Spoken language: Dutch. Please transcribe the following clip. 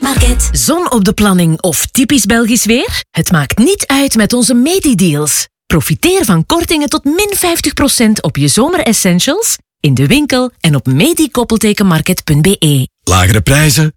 Market. Zon op de planning of typisch Belgisch weer? Het maakt niet uit met onze Medi-deals. Profiteer van kortingen tot min 50% op je zomeressentials in de winkel en op medi-market.be. Lagere prijzen,